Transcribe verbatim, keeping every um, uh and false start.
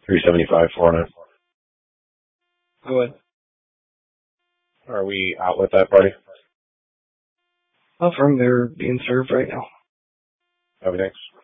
three seventy-five, four oh nine. Go ahead. Are we out with that party? Affirm, they're being served right now. Okay, thanks.